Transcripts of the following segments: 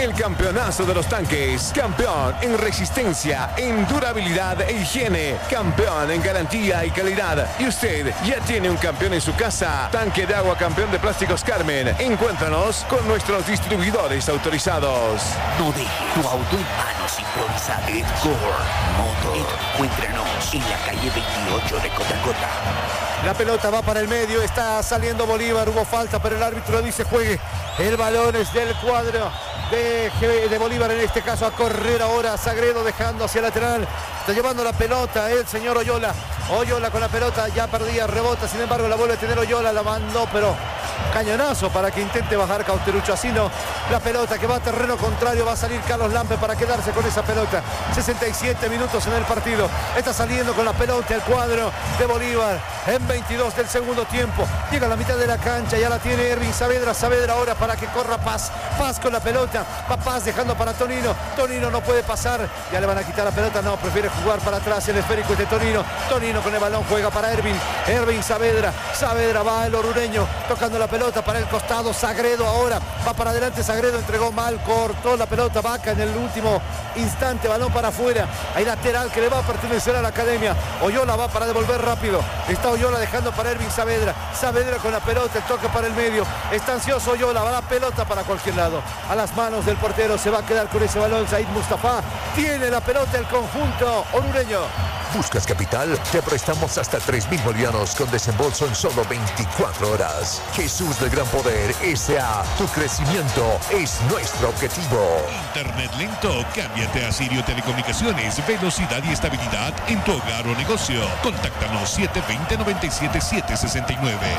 el campeonazo de los tanques. Campeón en resistencia, en durabilidad e higiene. Campeón en garantía y calidad. Y usted ya tiene un campeón en su casa. Tanque de agua campeón de Plásticos Carmen. Encuéntranos con nuestros distribuidores autorizados. No deje tu auto en manos improvisadas. Edgar Motor. Encuéntranos en la calle 28 de Cotacota. La pelota va para el medio, está saliendo Bolívar, hubo falta, pero el árbitro dice juegue. El balón es del cuadro de Bolívar, en este caso a correr ahora Sagredo, dejando hacia lateral. Está llevando la pelota el señor Oyola. Oyola con la pelota, ya perdía, rebota, sin embargo la vuelve a tener Oyola, la mandó, pero cañonazo para que intente bajar Cauterucho. Así no, la pelota que va a terreno contrario, va a salir Carlos Lampe para quedarse con esa pelota. 67 minutos en el partido, está saliendo con la pelota el cuadro de Bolívar en 22 del segundo tiempo. Llega a la mitad de la cancha, ya la tiene Ervin Saavedra. Saavedra ahora para que corra Paz. Paz con la pelota, va Paz dejando para Tonino. Tonino no puede pasar, ya le van a quitar la pelota, no, prefiere jugar para atrás. El esférico es de Tonino. Tonino con el balón juega para Ervin. Ervin Saavedra. Saavedra va el orureño tocando la pelota para el costado. Sagredo ahora va para adelante. Sagredo entregó mal, cortó la pelota. Vaca en el último instante, balón para afuera. Hay lateral que le va a pertenecer a la academia. Oyola va para devolver rápido. Está Oyola dejando para Ervin Saavedra. Saavedra con la pelota, el toque para el medio. Está ansioso Oyola, va la pelota para cualquier lado. A las manos del portero, se va a quedar con ese balón Said Mustafa. Tiene la pelota el conjunto orureño. ¿Buscas capital? Te prestamos hasta 3.000 bolivianos con desembolso en solo 24 horas. Jesús del Gran Poder S.A. Tu crecimiento es nuestro objetivo. Internet lento, cámbiate a Sirio Telecomunicaciones. Velocidad y estabilidad en tu hogar o negocio. Contáctanos 720-97-769.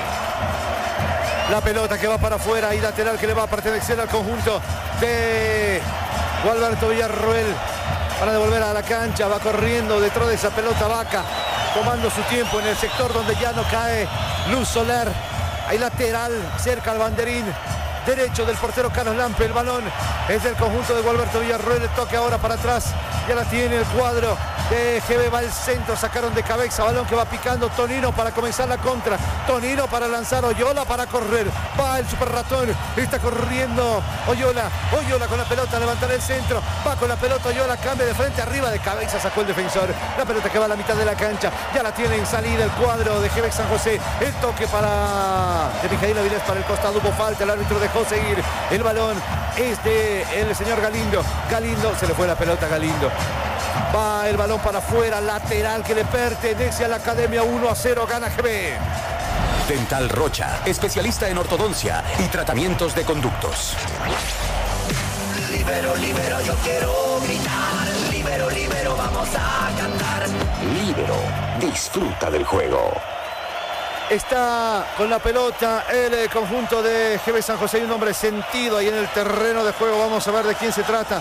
La pelota que va para afuera y lateral que le va a pertenecer al conjunto de Gualberto Villarroel. Para devolver a la cancha, va corriendo detrás de esa pelota Vaca, tomando su tiempo en el sector donde ya no cae Luz Solar. Hay lateral cerca al banderín derecho del portero Carlos Lampe. El balón es del conjunto de Gualberto Villarroel. El toque ahora para atrás, ya la tiene el cuadro de GB, va al centro, sacaron de cabeza, balón que va picando Tonino para comenzar la contra. Tonino para lanzar, Oyola para correr, va el super ratón, está corriendo Oyola. Oyola con la pelota, levantar el centro, va con la pelota Oyola, cambia de frente, arriba de cabeza, sacó el defensor. La pelota que va a la mitad de la cancha, ya la tiene en salida el cuadro de GB San José. El toque de Mijail Avilés para el costado, hubo falta, el árbitro dejó seguir. El balón es de el señor Galindo. Galindo, se le fue la pelota a Galindo. Va el balón para afuera, lateral que le pertenece a la academia. 1-0, gana GB. Dental Rocha, especialista en ortodoncia y tratamientos de conductos. Libero, libero, yo quiero gritar. Libero, libero, vamos a cantar. Libero, disfruta del juego. Está con la pelota el conjunto de GB San José. Hay un hombre sentido ahí en el terreno de juego. Vamos a ver de quién se trata.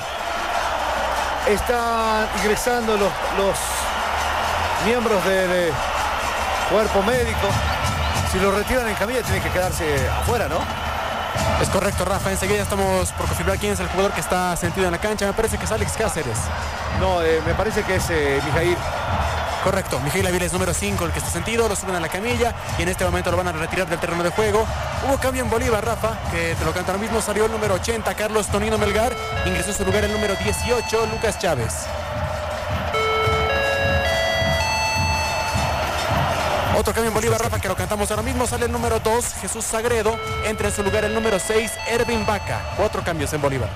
Están ingresando los miembros del cuerpo médico. Si lo retiran en camilla tiene que quedarse afuera, ¿no? Es correcto, Rafa. Enseguida estamos por confirmar quién es el jugador que está sentido en la cancha. Me parece que es Alex Cáceres. No, me parece que es Mijail. Correcto, Mijail Avilés, número 5, el que está sentido, lo suben a la camilla y en este momento lo van a retirar del terreno de juego. Hubo cambio en Bolívar, Rafa, que te lo canto ahora mismo. Salió el número 80, Carlos Tonino Melgar. Ingresó en su lugar el número 18, Lucas Chávez. Otro cambio en Bolívar, Rafa, que lo cantamos ahora mismo. Sale el número 2, Jesús Sagredo. Entra en su lugar el número 6, Ervin Vaca. 4 cambios en Bolívar.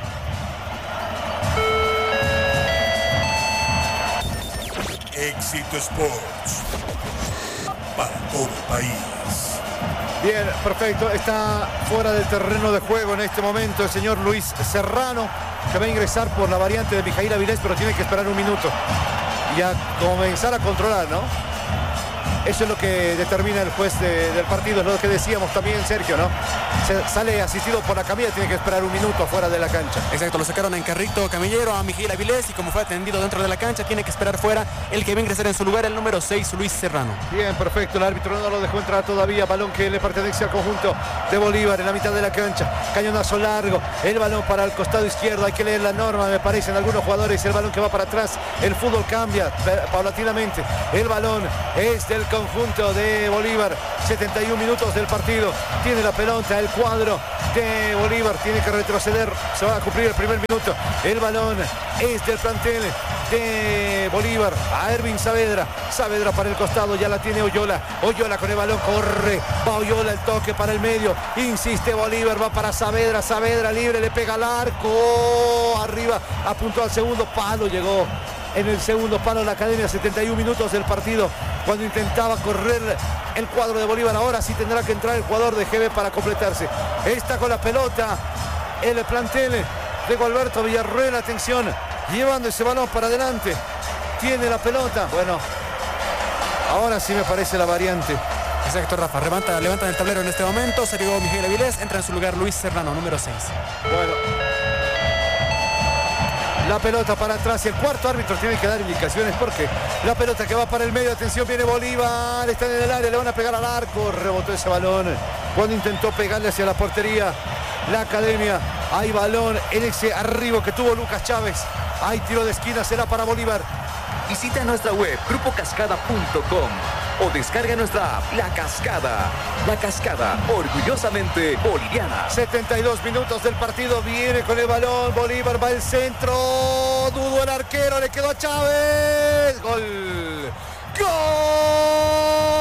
Éxito Sports. Para todo el país. Bien, perfecto. Está fuera del terreno de juego en este momento el señor Luis Serrano, que va a ingresar por la variante de Mijail Avilés, pero tiene que esperar un minuto y a comenzar a controlar, ¿no? Eso es lo que determina el juez del partido, es lo que decíamos también, Sergio, ¿no? Sale asistido por la camilla, tiene que esperar un minuto afuera de la cancha. Exacto, lo sacaron en carrito camillero a Mijail Avilés y como fue atendido dentro de la cancha, tiene que esperar fuera el que va a ingresar en su lugar, el número 6, Luis Serrano. Bien, perfecto, el árbitro no lo dejó entrar todavía, balón que le pertenece al conjunto de Bolívar en la mitad de la cancha, cañonazo largo, el balón para el costado izquierdo, hay que leer la norma, me parecen algunos jugadores, el balón que va para atrás, el fútbol cambia paulatinamente, el balón es del conjunto de Bolívar. 71 minutos del partido, tiene la pelota el cuadro de Bolívar. Tiene que retroceder. Se va a cumplir el primer minuto. El balón es del plantel de Bolívar. A Ervin Saavedra. Saavedra para el costado. Ya la tiene Oyola. Oyola con el balón. Corre. Va Oyola. El toque para el medio. Insiste Bolívar. Va para Saavedra. Saavedra libre. Le pega al arco. Arriba. Apuntó al segundo palo. Llegó en el segundo palo la Academia. 71 minutos del partido. Cuando intentaba correr el cuadro de Bolívar. Ahora sí tendrá que entrar el jugador de GB para completarse. Está con la pelota el plantel de Gualberto Villarruel. Atención, llevando ese balón para adelante. Tiene la pelota. Bueno, ahora sí me parece la variante. Exacto, Rafa. Levantan el tablero en este momento. Se llegó Miguel Avilés. Entra en su lugar Luis Serrano, número 6. Bueno, la pelota para atrás. El cuarto árbitro tiene que dar indicaciones porque la pelota que va para el medio. Atención, viene Bolívar. Está en el área, le van a pegar al arco. Rebotó ese balón cuando intentó pegarle hacia la portería la Academia. Hay balón en ese arribo que tuvo Lucas Chávez. Hay tiro de esquina, será para Bolívar. Visita nuestra web grupocascada.com o descarga nuestra app La Cascada. La Cascada, orgullosamente boliviana. 72 minutos del partido. Viene con el balón. Bolívar va al centro. Dudo el arquero. Le quedó a Chávez. Gol. ¡Gol!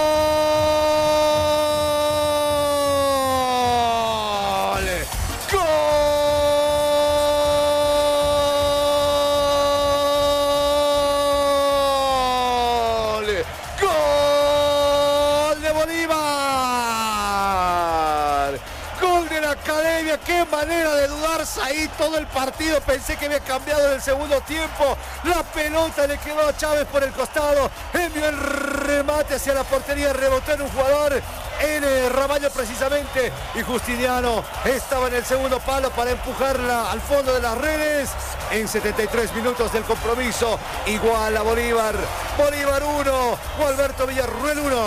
Qué manera de dudar ahí todo el partido. Pensé que había cambiado en el segundo tiempo. La pelota le quedó a Chávez por el costado. Envió el remate hacia la portería. Rebotó en un jugador, en Ramallo precisamente. Y Justiniano estaba en el segundo palo para empujarla al fondo de las redes. En 73 minutos del compromiso. Igual a Bolívar. Bolívar 1. Gualberto Villarruel 1.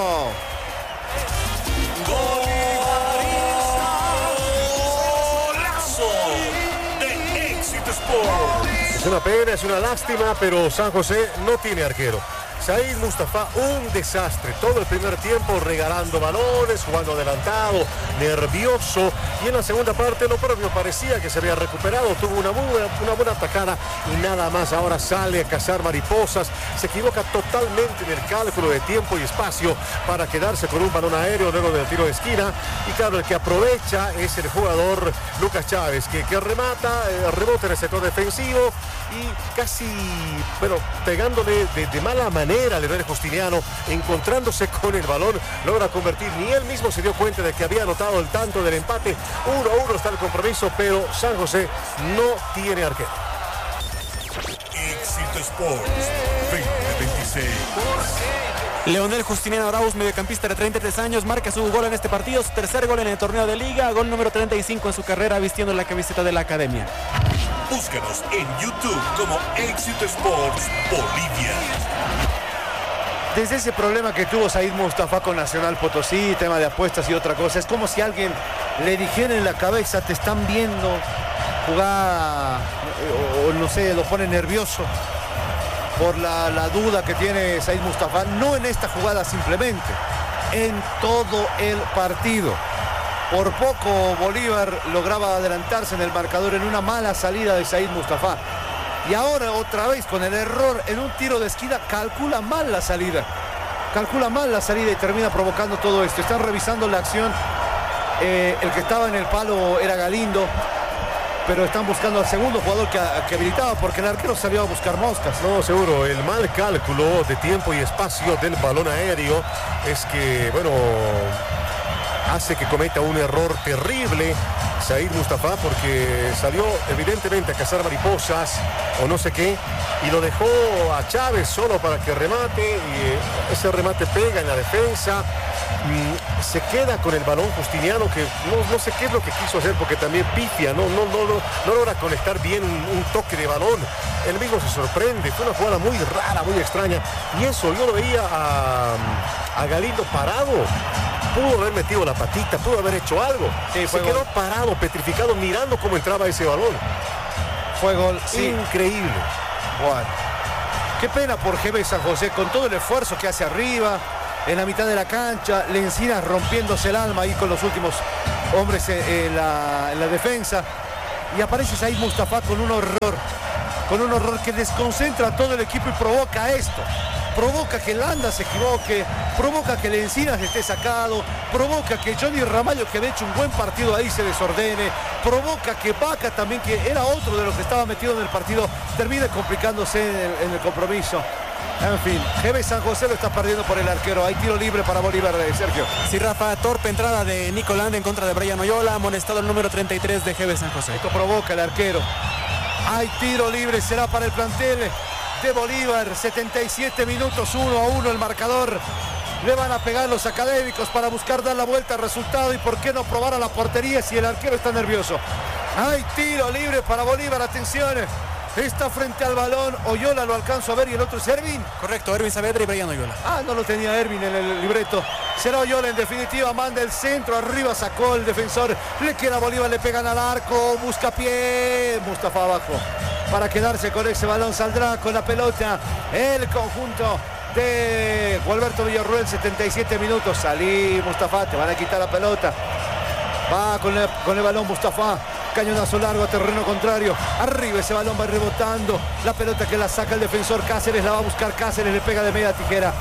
Es una pena, es una lástima, pero San José no tiene arquero. Said Mustafa, un desastre. Todo el primer tiempo regalando balones, jugando adelantado, nervioso. Y en la segunda parte lo propio, parecía que se había recuperado. Tuvo una buena atacada y nada más. Ahora sale a cazar mariposas. Se equivoca totalmente en el cálculo de tiempo y espacio para quedarse con un balón aéreo luego del tiro de esquina. Y claro, el que aprovecha es el jugador Lucas Chávez, que remata, rebota en el sector defensivo y casi, bueno, pegándole de mala manera. Leonel Justiniano, encontrándose con el balón, logra convertir. Ni él mismo se dio cuenta de que había anotado el tanto del empate. 1-1 está el compromiso, pero San José no tiene arquero. Éxito Sports 2026. Leonel Justiniano Arauz, mediocampista de 33 años, marca su gol en este partido, su tercer gol en el torneo de liga, gol número 35 en su carrera vistiendo la camiseta de la Academia. Búscanos en YouTube como Éxito Sports Bolivia. Desde ese problema que tuvo Said Mustafa con Nacional Potosí, tema de apuestas y otra cosa, es como si alguien le dijera en la cabeza, te están viendo jugar, o no sé, lo pone nervioso por la duda que tiene Said Mustafa, no en esta jugada simplemente, en todo el partido. Por poco Bolívar lograba adelantarse en el marcador en una mala salida de Said Mustafa. Y ahora otra vez con el error en un tiro de esquina, calcula mal la salida y termina provocando todo esto. Están revisando la acción. El que estaba en el palo era Galindo, pero están buscando al segundo jugador que habilitaba, porque el arquero salió a buscar moscas. No, seguro, el mal cálculo de tiempo y espacio del balón aéreo es que, bueno, hace que cometa un error terrible Said Mustafa, porque salió evidentemente a cazar mariposas o no sé qué, y lo dejó a Chávez solo para que remate, y ese remate pega en la defensa. Se queda con el balón Justiniano, que no sé qué es lo que quiso hacer, porque también pifia, no logra conectar bien un toque de balón. Él mismo se sorprende, fue una jugada muy rara, muy extraña, y eso yo lo veía a Galindo parado. Pudo haber metido la patita, pudo haber hecho algo. Sí, se quedó parado, petrificado, mirando cómo entraba ese balón. Fue gol, sí. Increíble. Bueno, qué pena por GB San José, con todo el esfuerzo que hace arriba, en la mitad de la cancha, Lencinas rompiéndose el alma ahí con los últimos hombres en la defensa. Y aparece Said Mustafa con un horror que desconcentra a todo el equipo y provoca esto. Provoca que Landa se equivoque, provoca que Lencinas esté sacado, provoca que Johnny Ramallo, que había hecho un buen partido ahí, se desordene, provoca que Vaca también, que era otro de los que estaba metido en el partido, termine complicándose en el compromiso. En fin, GB San José lo está perdiendo por el arquero. Hay tiro libre para Bolívar, Sergio. Sí, Rafa, torpe entrada de Nico Landa en contra de Brian Oyola, amonestado el número 33 de GB San José. Esto provoca el arquero. Hay tiro libre, será para el plantel de Bolívar. 77 minutos, 1-1 el marcador. Le van a pegar los académicos para buscar dar la vuelta al resultado y por qué no probar a la portería si el arquero está nervioso. Hay tiro libre para Bolívar, atención. Está frente al balón, Oyola lo alcanzo a ver y el otro es Ervin. Correcto, Ervin Saavedra y Brian Oyola. No lo tenía Ervin en el libreto. Será Oyola en definitiva, manda el centro, arriba sacó el defensor. Le queda Bolívar, le pegan al arco, busca pie. Mustafa abajo para quedarse con ese balón, saldrá con la pelota el conjunto de Gualberto Villarruel. 77 minutos, salí Mustafa, te van a quitar la pelota. Va con el balón Mustafa. Cañonazo largo a terreno contrario. Arriba ese balón va rebotando. La pelota que la saca el defensor Cáceres. La va a buscar Cáceres. Le pega de media tijera.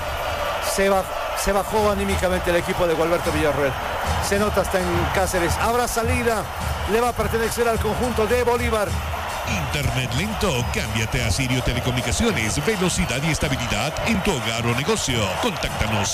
Se bajó anímicamente el equipo de Gualberto Villarruel. Se nota hasta en Cáceres. Habrá salida. Le va a pertenecer al conjunto de Bolívar. Internet lento, cámbiate a Sirio Telecomunicaciones, velocidad y estabilidad en tu hogar o negocio. Contáctanos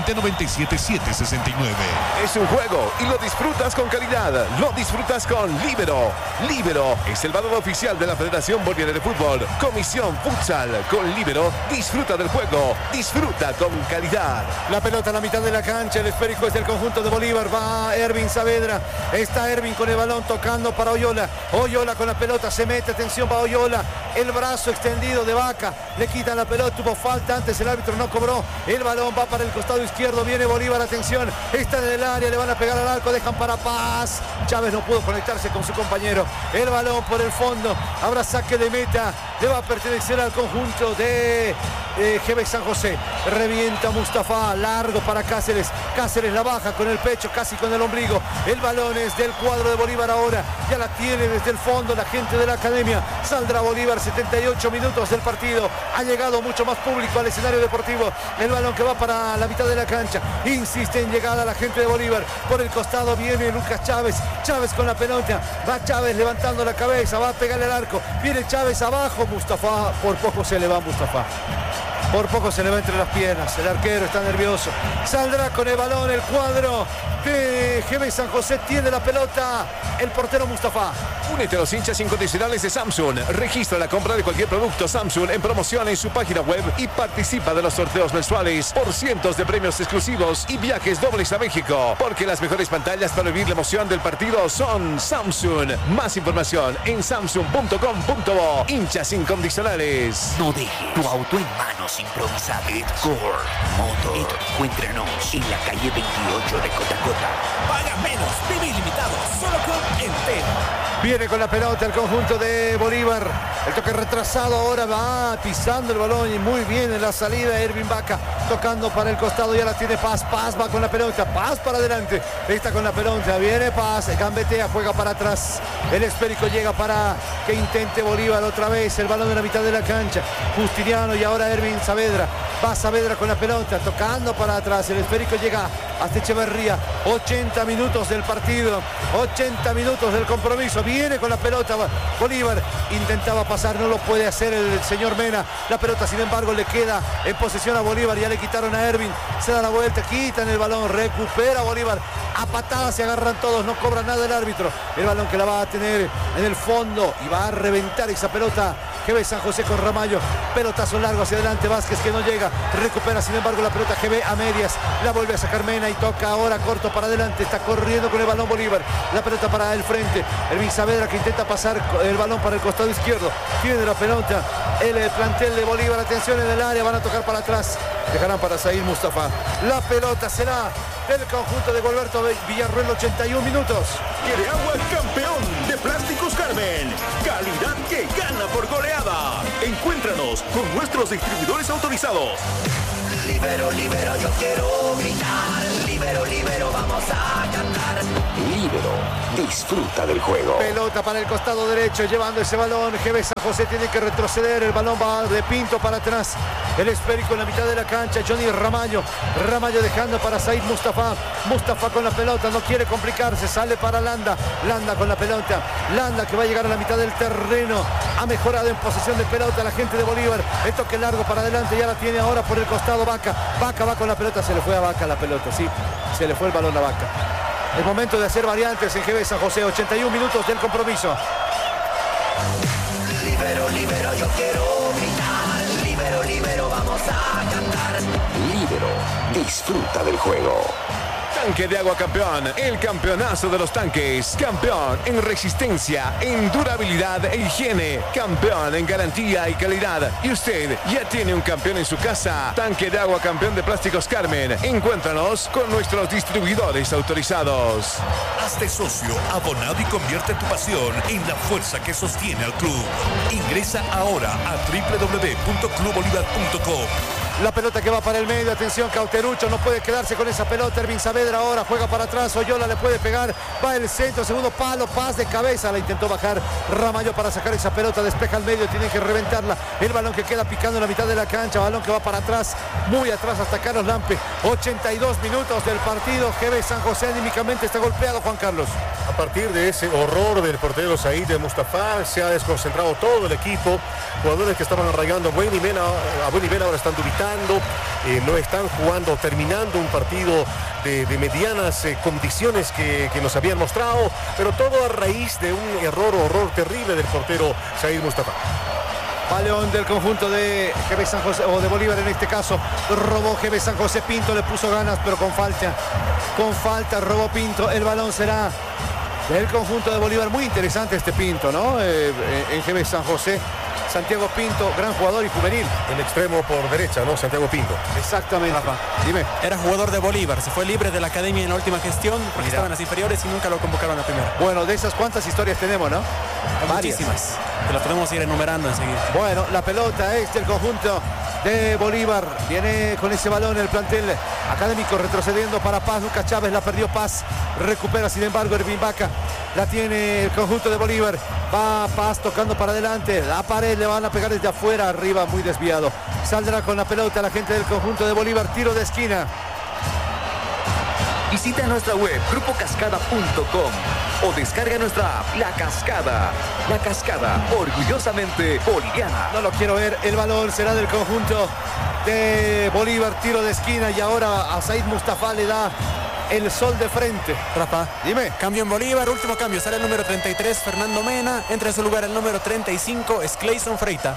720-97-769. Es un juego y lo disfrutas con calidad. Lo disfrutas con Libero. Libero es el valor oficial de la Federación Boliviana de Fútbol. Comisión Futsal. Con Libero disfruta del juego. Disfruta con calidad. La pelota a la mitad de la cancha. El esférico es del conjunto de Bolívar. Va Ervin Saavedra. Está Ervin con el balón tocando para Oyola. Oyola con la pelota. Se mete. Atención para Oyola. El brazo extendido de Vaca. Le quitan la pelota. Tuvo falta antes. El árbitro no cobró. El balón va para el costado izquierdo. Viene Bolívar. Atención. Está en el área. Le van a pegar al arco. Dejan para Paz. Chávez no pudo conectarse con su compañero. El balón por el fondo. Habrá saque de meta. Le va a pertenecer al conjunto de GB San José. Revienta Mustafa. Largo para Cáceres. Cáceres la baja con el pecho. Casi con el ombligo. El balón es del cuadro de Bolívar ahora. Ya la tiene desde el fondo la gente de la academia. Saldrá Bolívar. 78 minutos del partido. Ha llegado mucho más público al escenario deportivo. El balón que va para la mitad de la cancha. Insiste en llegada la gente de Bolívar. Por el costado viene Lucas Chávez. Chávez con la pelota. Va Chávez levantando la cabeza. Va a pegarle al arco. Viene Chávez abajo. Mustafa. Por poco se le va Mustafa. Por poco se le va entre las piernas. El arquero está nervioso. Saldrá con el balón el cuadro de GB San José. Tiene la pelota el portero Mustafa. Únete a los hinchas incondicionales de Samsung. Registra la compra de cualquier producto Samsung en promoción en su página web y participa de los sorteos mensuales por cientos de premios exclusivos y viajes dobles a México. Porque las mejores pantallas para vivir la emoción del partido son Samsung. Más información en samsung.com.bo. Hinchas incondicionales. No deje tu auto en manos improvisadas. Edcore Motor. Encuéntranos en la calle 28 de Cotacota. Paga menos, vive ilimitado, solo con Entel. Viene con la pelota el conjunto de Bolívar. El toque retrasado ahora va pisando el balón y muy bien en la salida. Ervin Vaca tocando para el costado. Ya la tiene Paz. Paz va con la pelota. Paz para adelante. Está con la pelota. Viene Paz. Gambetea. Juega para atrás. El esférico llega para que intente Bolívar otra vez. El balón en la mitad de la cancha. Justiniano y ahora Ervin Saavedra. Va Saavedra con la pelota. Tocando para atrás. El esférico llega hasta Echeverría. 80 minutos del partido. 80 minutos del compromiso. Viene con la pelota Bolívar. Intentaba pasar. No lo puede hacer el señor Mena. La pelota sin embargo le queda en posesión a Bolívar. Ya le quitaron a Ervin. Se da la vuelta. Quitan el balón. Recupera Bolívar. A patadas se agarran todos. No cobra nada el árbitro. El balón que la va a tener en el fondo. Y va a reventar esa pelota. GB San José con Ramallo. Pelotazo largo hacia adelante. Vázquez que no llega. Recupera sin embargo la pelota GB a medias. La vuelve a sacar Mena y toca ahora corto para adelante. Está corriendo con el balón Bolívar. La pelota para el frente. Ervin Saavedra que intenta pasar el balón para el costado izquierdo. Tiene la pelota el plantel de Bolívar. Atención en el área. Van a tocar para atrás. Dejarán para Said Mustafa. La pelota será del conjunto de Gualberto Villarruel. 81 minutos. ¿Quiere agua campeón de Plásticos Carmen? Calidad que gana por goleada. Encuéntranos Contáctanos con nuestros distribuidores autorizados. Libero, libero, yo quiero gritar. Libero, libero, vamos a cantar. Libero, disfruta del juego. Pelota para el costado derecho, llevando ese balón. GB San José tiene que retroceder. El balón va de Pinto para atrás. El esférico en la mitad de la cancha. Johnny Ramallo. Ramallo dejando para Said Mustafa. Mustafa con la pelota, no quiere complicarse. Sale para Landa. Landa con la pelota. Landa que va a llegar a la mitad del terreno. Ha mejorado en posesión de pelota la gente de Bolívar. El toque largo para adelante. Ya la tiene ahora por el costado Vaca. Vaca va con la pelota. Se le fue a Vaca la pelota, sí. Se le fue el balón a Vaca. Es momento de hacer variantes en GB San José. 81 minutos del compromiso. Libero, libero, yo quiero gritar. Libero, libero, vamos a cantar. Libero, disfruta del juego. Tanque de Agua Campeón, el campeonazo de los tanques. Campeón en resistencia, en durabilidad e higiene. Campeón en garantía y calidad. Y usted ya tiene un campeón en su casa. Tanque de Agua Campeón de Plásticos Carmen. Encuéntranos con nuestros distribuidores autorizados. Hazte socio, abonado y convierte tu pasión en la fuerza que sostiene al club. Ingresa ahora a www.clubbolivar.com. La pelota que va para el medio, atención Cauterucho, no puede quedarse con esa pelota. Ervin Saavedra ahora juega para atrás, Oyola le puede pegar, va el centro, segundo palo, paz de cabeza, la intentó bajar Ramallo para sacar esa pelota, despeja al medio, tiene que reventarla. El balón que queda picando en la mitad de la cancha, balón que va para atrás, muy atrás hasta Carlos Lampe. 82 minutos del partido, GB San José anímicamente está golpeado, Juan Carlos. A partir de ese horror del portero Said Mustafa, se ha desconcentrado todo el equipo. Jugadores que estaban arraigando a buen nivel ahora están dubitando. No están jugando, terminando un partido de medianas condiciones que nos habían mostrado, pero todo a raíz de un horror terrible del portero Said Mustafa. Balón del conjunto de GB San José, o de Bolívar en este caso, robó GB San José, Pinto le puso ganas, pero con falta, robó Pinto, el balón será del conjunto de Bolívar. Muy interesante este Pinto, ¿no? En GB San José. Santiago Pinto, gran jugador y juvenil. El extremo por derecha, ¿no? Santiago Pinto. Exactamente. Rafa, dime. Era jugador de Bolívar, se fue libre de la academia en la última gestión porque estaban en las inferiores y nunca lo convocaron a primera. Bueno, de esas cuántas historias tenemos, ¿no? Muchísimas. Que las podemos ir enumerando enseguida. Bueno, la pelota es del conjunto de Bolívar. Viene con ese balón el plantel académico retrocediendo para Paz. Lucas Chávez la perdió Paz. Recupera sin embargo Ervin Vaca. La tiene el conjunto de Bolívar. Va Paz tocando para adelante. La pared le van a pegar desde afuera. Arriba muy desviado. Saldrá con la pelota la gente del conjunto de Bolívar. Tiro de esquina. Visita nuestra web grupocascada.com o descarga nuestra app La Cascada. La Cascada, orgullosamente boliviana. No lo quiero ver, el balón será del conjunto de Bolívar, tiro de esquina y ahora a Said Mustafa le da el sol de frente. Rafa, dime. Cambio en Bolívar, último cambio, sale el número 33 Fernando Mena, entra en su lugar el número 35 es Clayson Freita.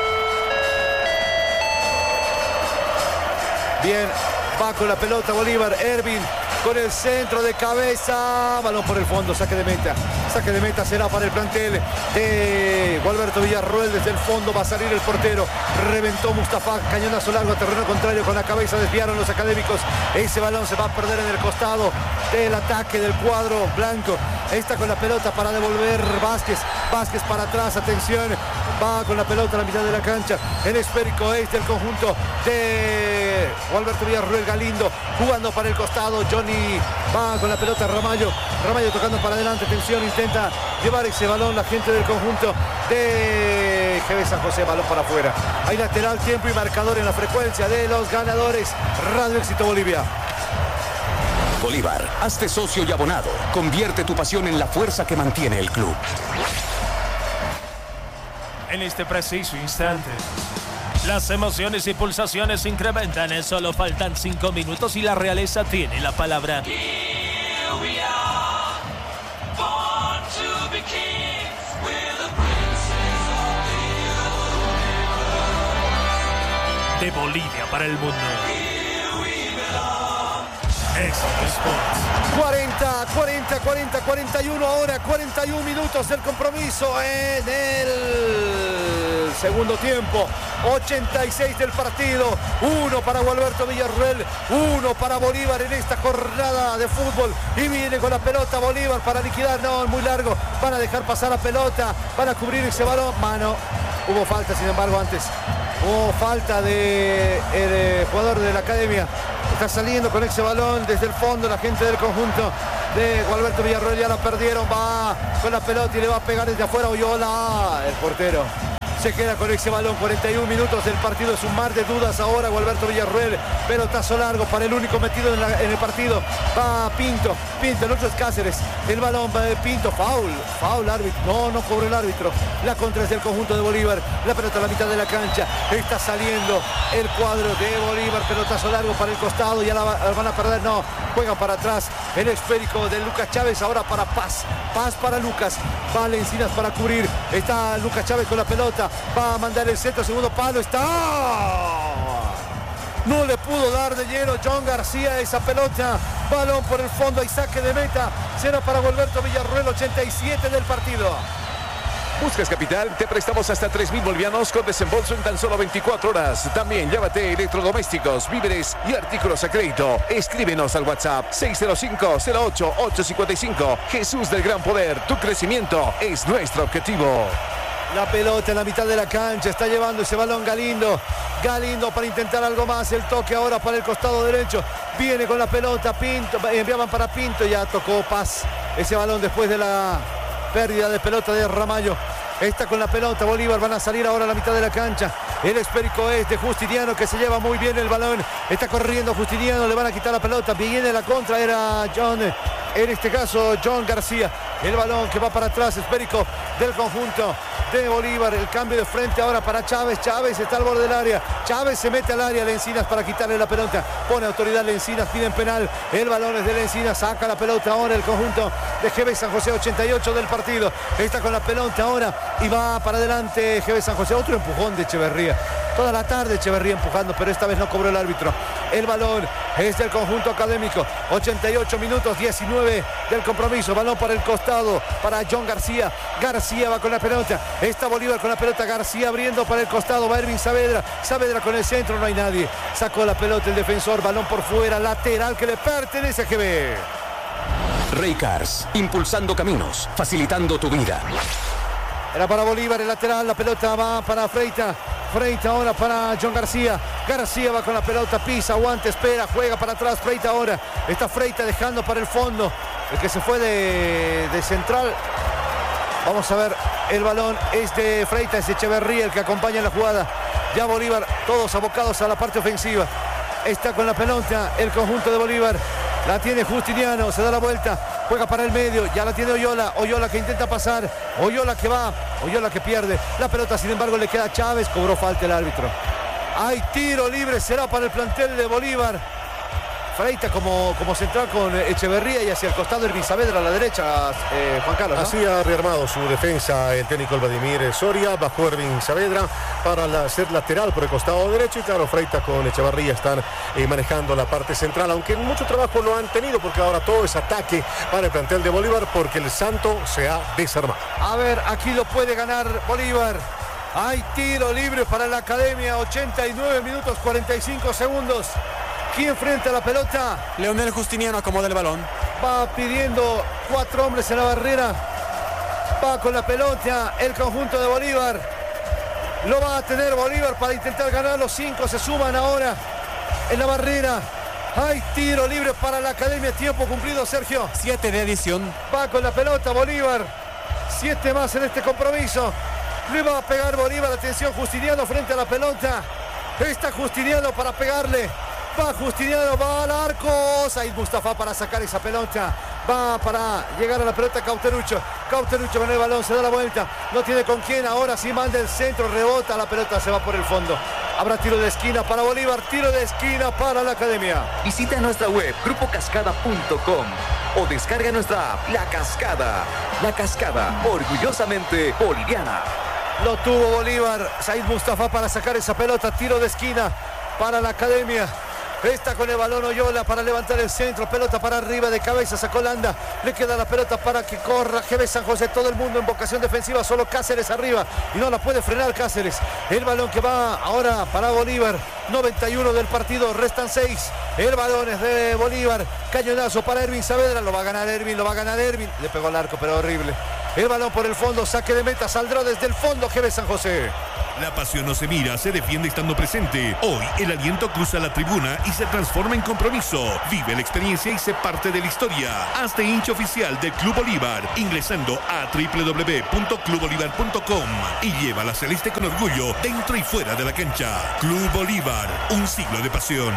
Bien, va con la pelota Bolívar, Ervin con el centro de cabeza, balón por el fondo, saque de meta será para el plantel de Gualberto Villarroel. Desde el fondo va a salir el portero, reventó Mustafa, cañonazo largo a terreno contrario con la cabeza, desviaron los académicos, ese balón se va a perder en el costado del ataque del cuadro blanco. Está con la pelota para devolver Vázquez para atrás, atención, va con la pelota a la mitad de la cancha, el esférico es del conjunto de Gualberto Villarroel. Galindo jugando para el costado, Johnny va con la pelota, Ramallo tocando para adelante, atención, intenta llevar ese balón la gente del conjunto de GB San José, balón para afuera. Hay lateral, tiempo y marcador en la frecuencia de los ganadores. Radio Éxito Bolivia. Bolívar, hazte socio y abonado. Convierte tu pasión en la fuerza que mantiene el club. En este preciso instante, las emociones y pulsaciones se incrementan. Solo faltan 5 minutos y la realeza tiene la palabra. De Bolivia para el mundo. Éxito Sports. 41 ahora, 41 minutos del compromiso en el segundo tiempo. 86 del partido. 1 para Gualberto Villarroel, 1 para Bolívar en esta jornada de fútbol. Y viene con la pelota Bolívar para liquidar. No, muy largo. Van a dejar pasar la pelota. Van a cubrir ese balón. Mano. Hubo falta, sin embargo, antes. Hubo falta del jugador de la academia. Está saliendo con ese balón desde el fondo la gente del conjunto de Gualberto Villarroel. Ya la perdieron. Va con la pelota y le va a pegar desde afuera Oyola. El portero se queda con ese balón. 41 minutos del partido. Es un mar de dudas ahora Gualberto Villarroel. Pelotazo largo para el único metido en el partido. Va Pinto. El otro es Cáceres. El balón va de Pinto. Foul árbitro. No cobró el árbitro. La contra es del conjunto de Bolívar. La pelota a la mitad de la cancha. Está saliendo el cuadro de Bolívar. Pelotazo largo para el costado. Ya la van a perder. No. Juega para atrás. El esférico de Lucas Chávez. Ahora para Paz. Paz para Lucas. Va Lencinas para cubrir. Está Lucas Chávez con la pelota. Va a mandar el centro, segundo palo, está. No le pudo dar de lleno John García esa pelota. Balón por el fondo, hay saque de meta. Será para Gualberto Villarroel, 87 del partido. ¿Buscas capital? Te prestamos hasta 3.000 bolivianos con desembolso en tan solo 24 horas. También llévate electrodomésticos, víveres y artículos a crédito. Escríbenos al WhatsApp 605-08-855. Jesús del Gran Poder, tu crecimiento es nuestro objetivo. La pelota en la mitad de la cancha. Está llevando ese balón Galindo. Galindo para intentar algo más. El toque ahora para el costado derecho. Viene con la pelota Pinto. Enviaban para Pinto. Ya tocó Paz ese balón después de la pérdida de pelota de Ramallo. Está con la pelota Bolívar. Van a salir ahora a la mitad de la cancha. El esférico es de Justiniano, que se lleva muy bien el balón. Está corriendo Justiniano. Le van a quitar la pelota. Viene la contra. Era John. En este caso John García. El balón que va para atrás. Esférico del conjunto de Bolívar. El cambio de frente ahora para Chávez. Chávez está al borde del área. Chávez se mete al área. Lencinas para quitarle la pelota. Pone autoridad Lencinas. Piden penal. El balón es de Lencinas. Saca la pelota ahora el conjunto de GB San José. 88 del partido. Está con la pelota ahora. Y va para adelante GB San José. Otro empujón de Echeverría. Toda la tarde Echeverría empujando, pero esta vez no cobró el árbitro. El balón es del conjunto académico. 88 minutos, 19 del compromiso. Balón para el costado, para John García. García va con la pelota. Está Bolívar con la pelota. García abriendo para el costado. Va Ervin Saavedra. Saavedra con el centro, no hay nadie. Sacó la pelota el defensor. Balón por fuera, lateral que le pertenece a GB. Raycars, impulsando caminos, facilitando tu vida. Era para Bolívar el lateral, la pelota va para Freita. Freita ahora para John García. García va con la pelota, pisa, aguanta, espera, juega para atrás. Freita ahora. Está Freita dejando para el fondo. El que se fue de central. Vamos a ver, el balón es de Freita, es Echeverría el que acompaña la jugada. Ya Bolívar, todos abocados a la parte ofensiva. Está con la pelota el conjunto de Bolívar. La tiene Justiniano, se da la vuelta. Juega para el medio, ya la tiene Oyola. Oyola que intenta pasar. Oyola que va. Oyola que pierde. La pelota, sin embargo, le queda a Chávez. Cobró falta el árbitro. Hay tiro libre, será para el plantel de Bolívar. Freita como central con Echeverría y hacia el costado Ervin Saavedra a la derecha, Juan Carlos, ¿no? Así ha rearmado su defensa el técnico Vladimir Soria. Bajó Ervin Saavedra para ser lateral por el costado derecho. Y claro, Freita con Echeverría están manejando la parte central. Aunque mucho trabajo no han tenido porque ahora todo es ataque para el plantel de Bolívar porque el Santo se ha desarmado. A ver, aquí lo puede ganar Bolívar. Hay tiro libre para la academia. 89 minutos 45 segundos. ¿Quién frente a la pelota? Leonel Justiniano acomoda el balón. Va pidiendo 4 hombres en la barrera. Va con la pelota el conjunto de Bolívar. Lo va a tener Bolívar para intentar ganar. Los 5 se suman ahora en la barrera. Hay tiro libre para la academia. Tiempo cumplido, Sergio. 7 de adición. Va con la pelota Bolívar. 7 más en este compromiso. Le va a pegar Bolívar. Atención, Justiniano frente a la pelota. Está Justiniano para pegarle. Va Justiniano, va al arco. Said Mustafa para sacar esa pelota. Va para llegar a la pelota Cauterucho. Cauterucho con el balón, se da la vuelta. No tiene con quién, ahora sí manda el centro, rebota, la pelota se va por el fondo. Habrá tiro de esquina para Bolívar, tiro de esquina para la academia. Visita nuestra web grupocascada.com o descarga nuestra app La Cascada. La Cascada, orgullosamente boliviana. Lo tuvo Bolívar, Said Mustafa para sacar esa pelota, tiro de esquina para la academia. Está con el balón Oyola para levantar el centro. Pelota para arriba, de cabeza, sacó Landa. Le queda la pelota para que corra GB San José. Todo el mundo en vocación defensiva, solo Cáceres arriba. Y no la puede frenar Cáceres. El balón que va ahora para Bolívar. 91 del partido, restan 6. El balón es de Bolívar. Cañonazo para Ervin Saavedra. Lo va a ganar Ervin, Le pegó al arco, pero horrible. El balón por el fondo, saque de meta, saldrá desde el fondo GB San José. La pasión no se mira, se defiende estando presente. Hoy el aliento cruza la tribuna y se transforma en compromiso. Vive la experiencia y sé parte de la historia. Hazte hincha oficial del Club Bolívar ingresando a www.clubbolivar.com y lleva la celeste con orgullo dentro y fuera de la cancha. Club Bolívar, un siglo de pasión.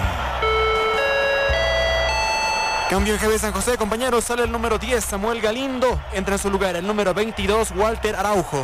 Cambio en GB San José, compañeros. Sale el número 10, Samuel Galindo. Entra en su lugar el número 22, Walter Araujo.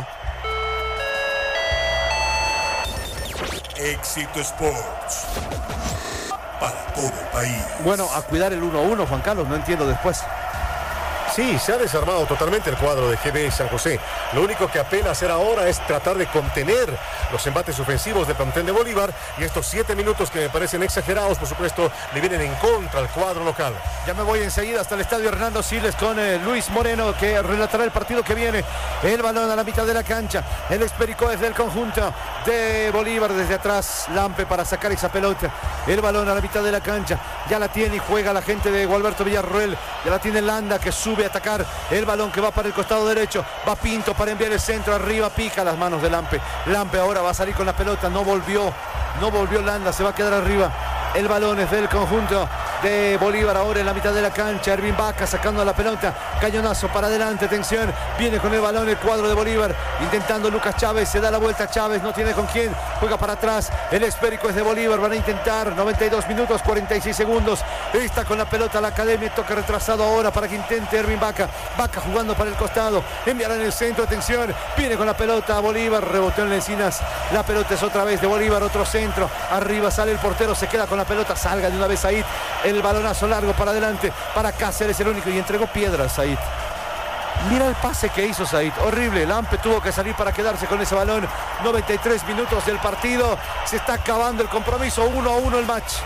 Éxito Sports. Para todo el país. Bueno, a cuidar el 1-1, Juan Carlos. No entiendo después. Sí, se ha desarmado totalmente el cuadro de GB San José. Lo único que apela a hacer ahora es tratar de contener los embates ofensivos del plantel de Bolívar, y estos 7 minutos que me parecen exagerados, por supuesto, le vienen en contra al cuadro local. Ya me voy enseguida hasta el estadio Hernando Siles con Luis Moreno, que relatará el partido que viene. El balón a la mitad de la cancha. El esférico es del conjunto de Bolívar. Desde atrás, Lampe para sacar esa pelota. El balón a la mitad de la cancha. Ya la tiene y juega la gente de Gualberto Villarroel. Ya la tiene Landa, que sube a atacar. El balón que va para el costado derecho. Va Pinto para enviar el centro arriba. Pica las manos de Lampe. Lampe ahora va a salir con la pelota. No volvió Landa. Se va a quedar arriba. El balón es del conjunto de Bolívar ahora en la mitad de la cancha. Ervin Vaca sacando la pelota. Cañonazo para adelante. Atención. Viene con el balón el cuadro de Bolívar. Intentando Lucas Chávez. Se da la vuelta Chávez. No tiene con quién. Juega para atrás. El esférico es de Bolívar. Van a intentar. 92 minutos 46 segundos. Está con la pelota la academia. Toca retrasado ahora para que intente Ervin Vaca. Vaca jugando para el costado. Enviará en el centro. Atención. Viene con la pelota a Bolívar. Rebotó en Encinas. La pelota es otra vez de Bolívar. Otro centro. Arriba sale el portero. Se queda con la pelota. Salga de una vez Said. El balonazo largo para adelante para Cáceres, el único, y entregó piedras Said. Mira el pase que hizo Said, horrible. Lampe tuvo que salir para quedarse con ese balón. 93 minutos del partido. Se está acabando el compromiso. 1-1 el match.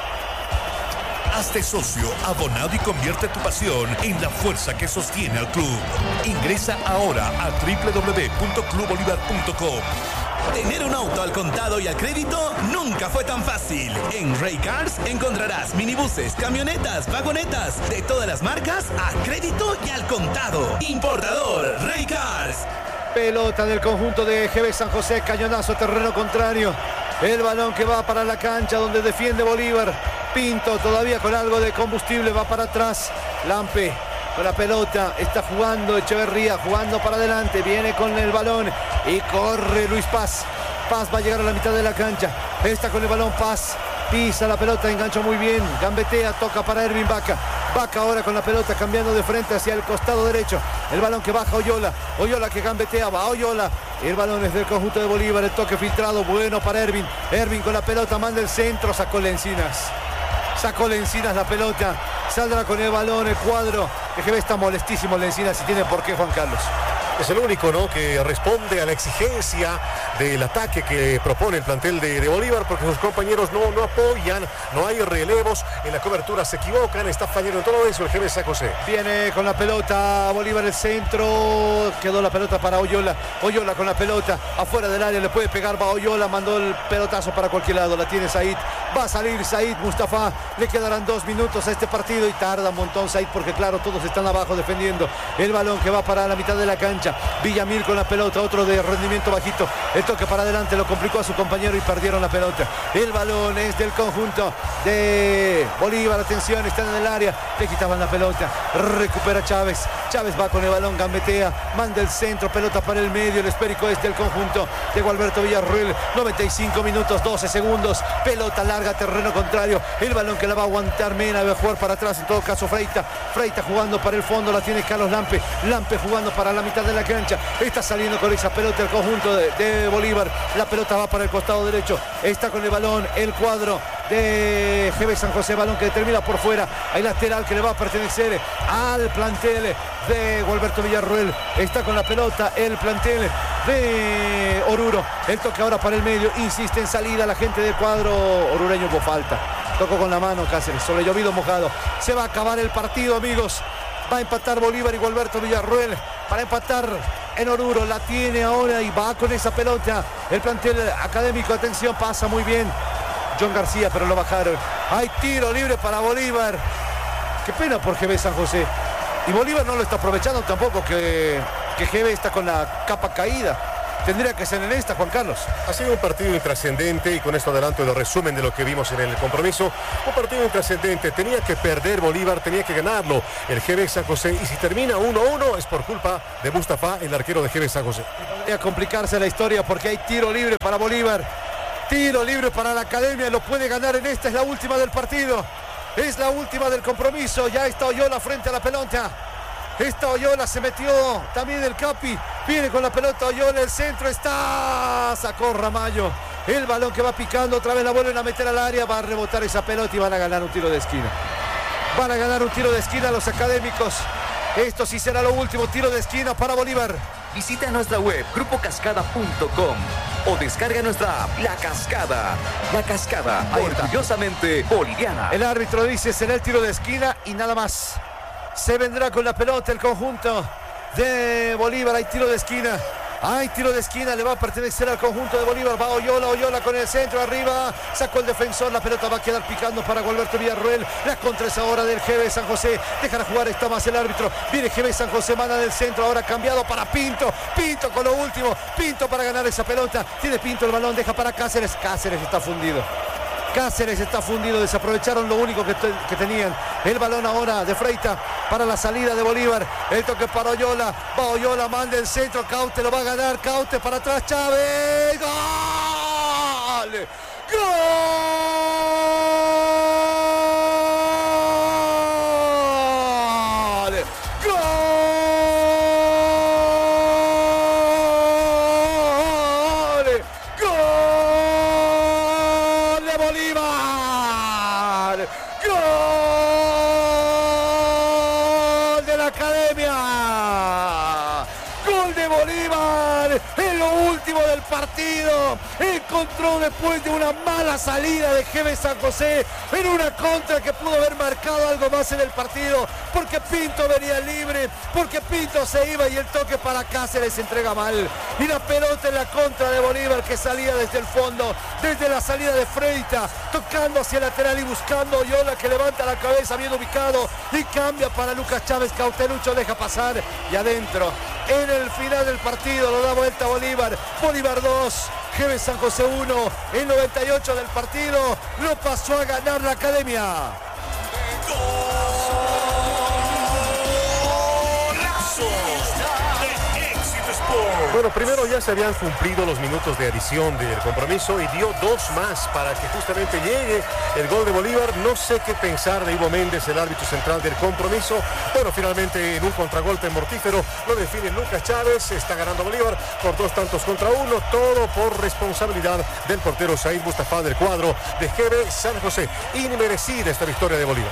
Hazte socio, abonado y convierte tu pasión en la fuerza que sostiene al club. Ingresa ahora a www.clubbolivar.com. Tener un auto al contado y al crédito nunca fue tan fácil. En Ray Cars encontrarás minibuses, camionetas, vagonetas de todas las marcas a crédito y al contado. Importador Ray Cars. Pelota del conjunto de GB San José. Cañonazo, terreno contrario. El balón que va para la cancha donde defiende Bolívar. Pinto todavía con algo de combustible. Va para atrás. Lampe con la pelota, está jugando Echeverría, jugando para adelante, viene con el balón y corre Luis Paz. Paz va a llegar a la mitad de la cancha, está con el balón Paz, pisa la pelota, enganchó muy bien, gambetea, toca para Ervin Vaca. Vaca ahora con la pelota cambiando de frente hacia el costado derecho. El balón que baja Oyola, Oyola que gambetea, va Oyola. El balón es del conjunto de Bolívar, el toque filtrado, bueno para Ervin. Ervin con la pelota, manda el centro, sacó Lencinas la pelota, saldrá con el balón el cuadro. El GB está molestísimo Lencinas, si tiene por qué, Juan Carlos. Es el único, ¿no?, que responde a la exigencia del ataque que propone el plantel de Bolívar, porque sus compañeros no apoyan, no hay relevos, en la cobertura se equivocan, está fallando en todo eso el GB San José. Viene con la pelota Bolívar el centro, quedó la pelota para Oyola. Oyola con la pelota, afuera del área, le puede pegar, va Oyola, mandó el pelotazo para cualquier lado, la tiene Said. Va a salir Said Mustafa, le quedarán 2 minutos a este partido y tarda un montón Said porque claro, todos están abajo defendiendo. El balón que va para la mitad de la cancha. Villamil con la pelota, otro de rendimiento bajito. El toque para adelante lo complicó a su compañero y perdieron la pelota. El balón es del conjunto de Bolívar. Atención, están en el área. Le quitaban la pelota. Recupera Chávez. Chávez va con el balón, gambetea. Manda el centro, pelota para el medio. El esférico es del conjunto de Gualberto Villarroel. 95 minutos, 12 segundos. Pelota larga, terreno contrario. El balón que la va a aguantar Mena. Va a jugar para atrás, en todo caso Freita. Freita jugando para el fondo, la tiene Carlos Lampe. Lampe jugando para la mitad de la cancha, está saliendo con esa pelota el conjunto de Bolívar. La pelota va para el costado derecho, está con el balón el cuadro de GB San José, balón que termina por fuera. Hay lateral que le va a pertenecer al plantel de Gualberto Villarroel. Está con la pelota el plantel de Oruro. El toque ahora para el medio, insiste en salida la gente del cuadro orureño. Hubo falta. Tocó con la mano Cáceres, sobre llovido mojado. Se va a acabar el partido, amigos. Va a empatar Bolívar y Gualberto Villarroel para empatar en Oruro. La tiene ahora y va con esa pelota el plantel académico. Atención, pasa muy bien John García, pero lo bajaron. Hay tiro libre para Bolívar. Qué pena por GB San José. Y Bolívar no lo está aprovechando tampoco, que GB está con la capa caída. Tendría que ser en esta, Juan Carlos. Ha sido un partido intrascendente y con esto adelanto el resumen de lo que vimos en el compromiso. Un partido intrascendente. Tenía que perder Bolívar, tenía que ganarlo el GB San José. Y si termina 1-1 es por culpa de Mustafa, el arquero de GB San José. Podría complicarse la historia porque hay tiro libre para Bolívar. Tiro libre para la academia. Lo puede ganar en esta. Es la última del partido. Es la última del compromiso. Ya está Oyola frente a la pelota. Esta Oyola se metió también el Capi. Viene con la pelota Oyola, el centro está. Sacó Ramallo. El balón que va picando, otra vez la vuelven a meter al área. Va a rebotar esa pelota y van a ganar un tiro de esquina. Van a ganar un tiro de esquina los académicos. Esto sí será lo último, tiro de esquina para Bolívar. Visita nuestra web grupocascada.com o descarga nuestra app La Cascada. La Cascada, orgullosamente boliviana. El árbitro dice será el tiro de esquina y nada más. Se vendrá con la pelota el conjunto de Bolívar. Hay tiro de esquina. Hay tiro de esquina. Le va a pertenecer al conjunto de Bolívar. Va Oyola. Oyola con el centro arriba. Sacó el defensor. La pelota va a quedar picando para Gualberto Villarroel. La contra es ahora del GB San José. Dejará jugar. Está más el árbitro. Viene GB San José. Manda del centro. Ahora cambiado para Pinto. Pinto con lo último. Pinto para ganar esa pelota. Tiene Pinto el balón. Deja para Cáceres. Cáceres está fundido. Cáceres está fundido, desaprovecharon lo único que tenían. El balón ahora de Freita para la salida de Bolívar. El toque para Oyola. Va Oyola, manda el centro. Caute lo va a ganar. Caute para atrás. Chávez. ¡Gol! ¡Gol! Partido encontró después de una mala salida de GB San José en una contra que pudo haber marcado algo más en el partido, porque Pinto venía libre, porque Pinto se iba y el toque para Cáceres se entrega mal y la pelota en la contra de Bolívar que salía desde el fondo, desde la salida de Freita, tocando hacia el lateral y buscando Oyola que levanta la cabeza bien ubicado y cambia para Lucas Chávez. Cautelucho deja pasar y adentro en el final del partido lo da vuelta Bolívar. Bolívar 2, GB San José 1, el 98 del partido lo pasó a ganar la academia. Bueno, primero ya se habían cumplido los minutos de adición del compromiso y dio 2 más para que justamente llegue el gol de Bolívar. No sé qué pensar de Ivo Méndez, el árbitro central del compromiso. Bueno, finalmente en un contragolpe mortífero lo define Lucas Chávez. Está ganando Bolívar por 2 tantos contra 1. Todo por responsabilidad del portero Said Mustafa del cuadro de GB San José. Inmerecida esta victoria de Bolívar.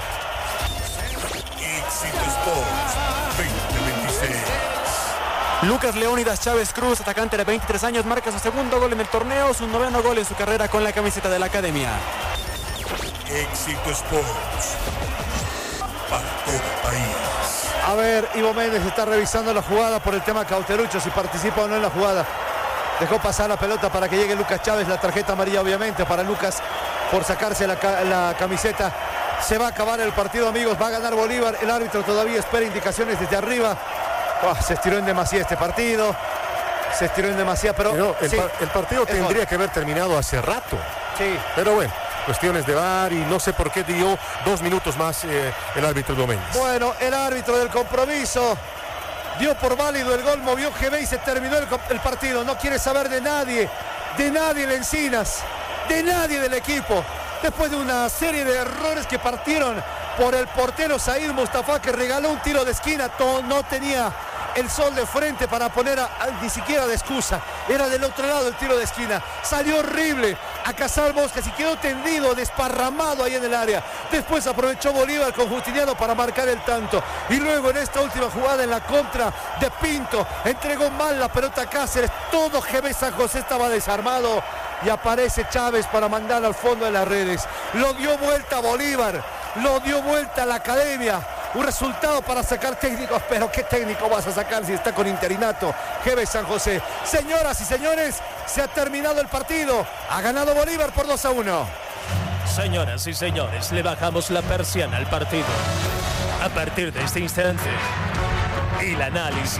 Éxito Sports 2026. Lucas Leónidas Chávez Cruz, atacante de 23 años, marca su segundo gol en el torneo, su 9º gol en su carrera con la camiseta de la academia. Éxito Sports para todo el país. A ver, Ivo Méndez está revisando la jugada por el tema Cautelucho, si participa o no en la jugada. Dejó pasar la pelota para que llegue Lucas Chávez, la tarjeta amarilla obviamente para Lucas por sacarse la camiseta. Se va a acabar el partido, amigos, va a ganar Bolívar. El árbitro todavía espera indicaciones desde arriba. Se estiró en demasía este partido. Se estiró en demasía, pero no, el partido tendría que haber terminado hace rato. Sí. Pero bueno, cuestiones de VAR y no sé por qué dio 2 minutos más el árbitro Gómez. Bueno, el árbitro del compromiso dio por válido el gol, movió GB y se terminó el partido. No quiere saber de nadie de Encinas, de nadie del equipo. Después de una serie de errores que partieron por el portero Said Mustafa, que regaló un tiro de esquina, no tenía el sol de frente para poner ni siquiera de excusa. Era del otro lado el tiro de esquina. Salió horrible a cazar moscas y quedó tendido, desparramado ahí en el área. Después aprovechó Bolívar con Justiniano para marcar el tanto. Y luego en esta última jugada en la contra de Pinto, entregó mal la pelota a Cáceres. Todo GB San José estaba desarmado y aparece Chávez para mandar al fondo de las redes. Lo dio vuelta Bolívar, lo dio vuelta la academia. Un resultado para sacar técnicos, pero ¿qué técnico vas a sacar si está con interinato? GB San José. Señoras y señores, se ha terminado el partido. Ha ganado Bolívar por 2-1. Señoras y señores, le bajamos la persiana al partido. A partir de este instante, el análisis.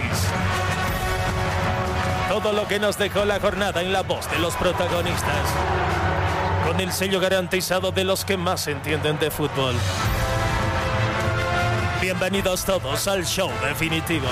Todo lo que nos dejó la jornada en la voz de los protagonistas. Con el sello garantizado de los que más entienden de fútbol. Bienvenidos todos al show definitivo.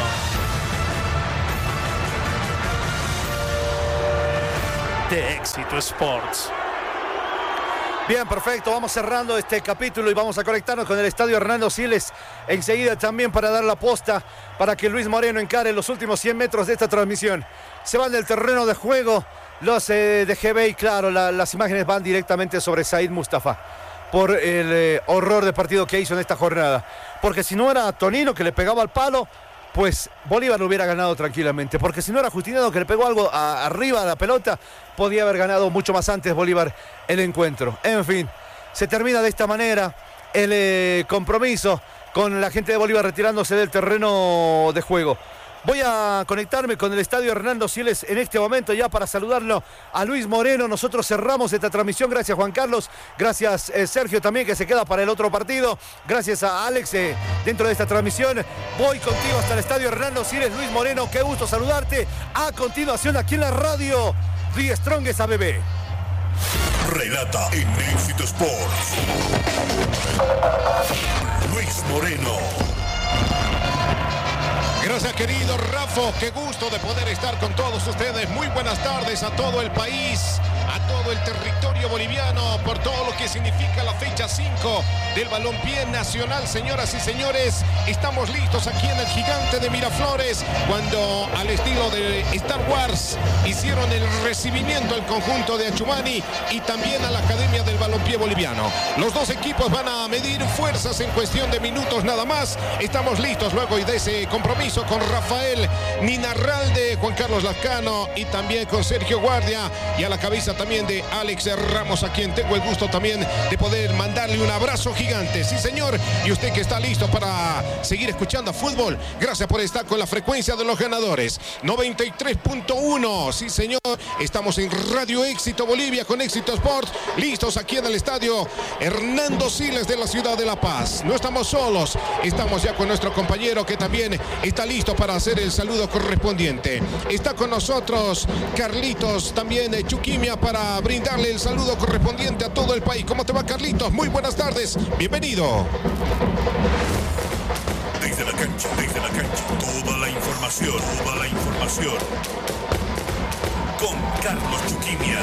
De Éxito Sports. Bien, perfecto. Vamos cerrando este capítulo y vamos a conectarnos con el estadio Hernando Siles enseguida también para dar la posta para que Luis Moreno encare los últimos 100 metros de esta transmisión. Se van del terreno de juego los de GB y claro, las imágenes van directamente sobre Said Mustafa por el horror de partido que hizo en esta jornada. Porque si no era Tonino que le pegaba al palo, pues Bolívar lo hubiera ganado tranquilamente. Porque si no era Justiniano que le pegó algo arriba a la pelota, podía haber ganado mucho más antes Bolívar el encuentro. En fin, se termina de esta manera el compromiso con la gente de Bolívar retirándose del terreno de juego. Voy a conectarme con el estadio Hernando Siles en este momento ya para saludarlo a Luis Moreno. Nosotros cerramos esta transmisión. Gracias Juan Carlos, gracias Sergio también que se queda para el otro partido. Gracias a Alex dentro de esta transmisión. Voy contigo hasta el estadio Hernando Siles. Luis Moreno, qué gusto saludarte. A continuación aquí en la radio, The Strongest ABB. Relata en Éxito Sports Luis Moreno. Gracias querido Rafa, qué gusto de poder estar con todos ustedes. Muy buenas tardes a todo el país, a todo el territorio boliviano, por todo lo que significa la fecha 5 del balompié nacional. Señoras y señores, estamos listos aquí en el Gigante de Miraflores, cuando al estilo de Star Wars hicieron el recibimiento al conjunto de Achumani y también a la Academia del Balompié Boliviano. Los dos equipos van a medir fuerzas en cuestión de minutos nada más. Estamos listos luego de ese compromiso con Rafael Ninarralde, Juan Carlos Lascano y también con Sergio Guardia y a la cabeza también de Alex Ramos, a quien tengo el gusto también de poder mandarle un abrazo gigante. Sí señor, y usted que está listo para seguir escuchando a fútbol, gracias por estar con la frecuencia de los ganadores 93.1. sí señor, estamos en Radio Éxito Bolivia con Éxito Sports, listos aquí en el estadio Hernando Siles de la ciudad de La Paz. No estamos solos, estamos ya con nuestro compañero que también está listo para hacer el saludo correspondiente. Está con nosotros Carlitos también de Chuquimia para brindarle el saludo correspondiente a todo el país. ¿Cómo te va, Carlitos? Muy buenas tardes, bienvenido. Desde la cancha, toda la información, con Carlos Chuquimia.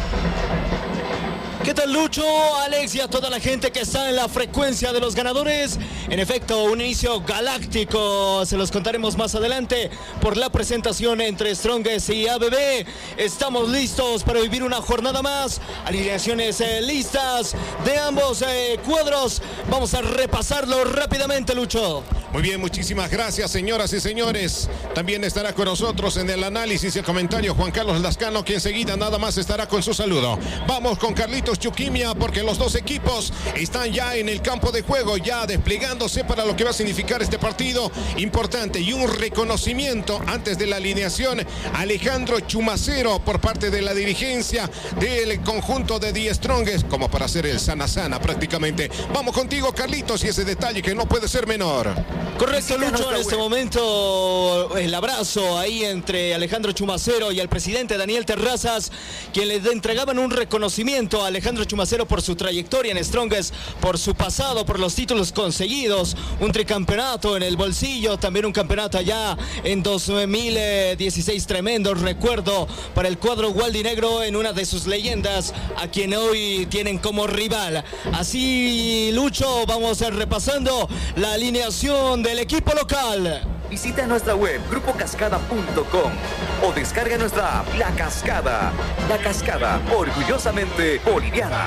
¿Qué tal, Lucho, Alex y a toda la gente que está en la frecuencia de los ganadores? En efecto, un inicio galáctico, se los contaremos más adelante por la presentación entre Strongest y ABB. Estamos listos para vivir una jornada más, alineaciones listas de ambos cuadros. Vamos a repasarlo rápidamente, Lucho. Muy bien, muchísimas gracias, señoras y señores. También estará con nosotros en el análisis y el comentario Juan Carlos Lascano, que enseguida nada más estará con su saludo. Vamos con Carlitos Chuquimia, porque los dos equipos están ya en el campo de juego, ya desplegándose para lo que va a significar este partido importante. Y un reconocimiento antes de la alineación, Alejandro Chumacero, por parte de la dirigencia del conjunto de The Strongest, como para hacer el sana prácticamente. Vamos contigo, Carlitos, y ese detalle que no puede ser menor. Correcto, Lucho, en este momento el abrazo ahí entre Alejandro Chumacero y el presidente Daniel Terrazas, quien le entregaban un reconocimiento a Alejandro Chumacero por su trayectoria en Strongest, por su pasado, por los títulos conseguidos, un tricampeonato en el bolsillo, también un campeonato allá en 2016, tremendo recuerdo para el cuadro gualdinegro en una de sus leyendas, a quien hoy tienen como rival. Así, Lucho, vamos a ir repasando la alineación del equipo local. Visita nuestra web grupocascada.com o descarga nuestra app La Cascada. La Cascada, orgullosamente boliviana.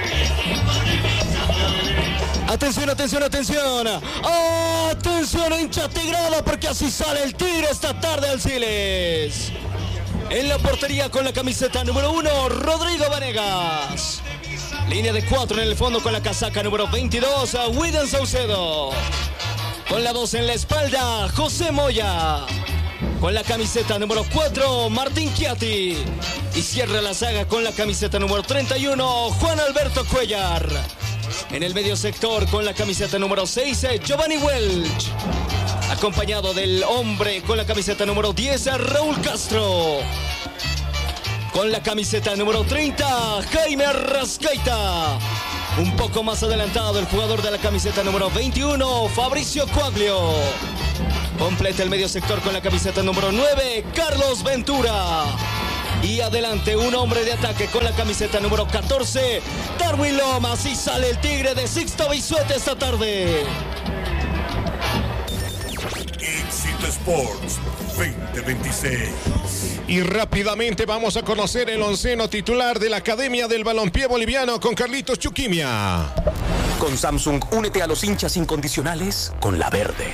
Atención, atención, atención. Atención, hincha tigrada, porque así sale el tiro esta tarde al Siles. En la portería con la camiseta número 1, Rodrigo Vanegas. Línea de 4 en el fondo con la casaca número 22, William Saucedo. Con la 2 en la espalda, José Moya. Con la camiseta número 4, Martín Chiatti. Y cierra la saga con la camiseta número 31, Juan Alberto Cuellar. En el medio sector con la camiseta número 6, Giovanni Welch. Acompañado del hombre con la camiseta número 10, Raúl Castro. Con la camiseta número 30, Jaime Arrascaita. Un poco más adelantado el jugador de la camiseta número 21, Fabricio Coaglio. Completa el medio sector con la camiseta número 9, Carlos Ventura. Y adelante un hombre de ataque con la camiseta número 14, Darwin Lomas. Y sale el Tigre de Sixto Bisuete esta tarde. Éxito Sports 2026. Y rápidamente vamos a conocer el onceno titular de la Academia del Balompié Boliviano con Carlitos Chuquimia. Con Samsung, únete a los hinchas incondicionales con la verde.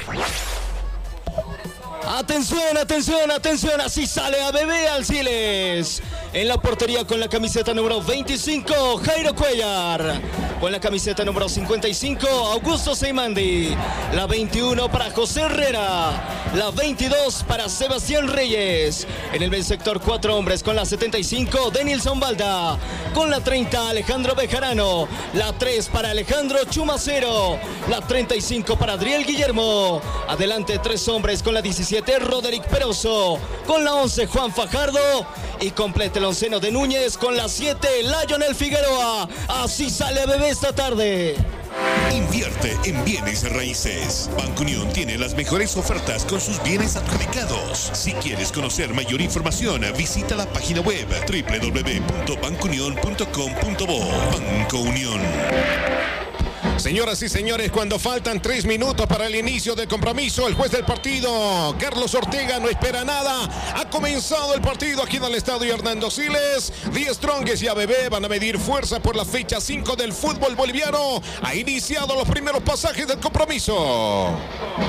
Atención, atención, atención, así sale ABB Alciles. En la portería con la camiseta número 25, Jairo Cuellar. Con la camiseta número 55, Augusto Seimandi. La 21 para José Herrera. La 22 para Sebastián Reyes. En el sector 4 hombres con la 75, Denilson Balda. Con la 30, Alejandro Bejarano. La 3 para Alejandro Chumacero. La 35 para Adriel Guillermo. Adelante 3 hombres con la 17, Roderick Peroso. Con la 11, Juan Fajardo. Y completa el onceno de Núñez con la 7, Lionel Figueroa. Así sale Bebé esta tarde. Invierte en bienes raíces. Banco Unión tiene las mejores ofertas con sus bienes adjudicados. Si quieres conocer mayor información, visita la página web www.bancounion.com.bo. Banco Unión. Señoras y señores, cuando faltan 3 minutos para el inicio del compromiso, el juez del partido, Carlos Ortega, no espera nada. Ha comenzado el partido aquí en el estadio Hernando Siles. Die Strongest y ABB van a medir fuerza por la fecha 5 del fútbol boliviano. Ha iniciado los primeros pasajes del compromiso.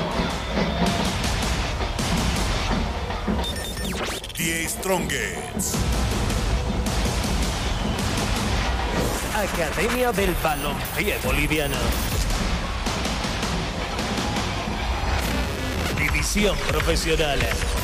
Die Strongest. Academia del Balompié Boliviano. División Profesional.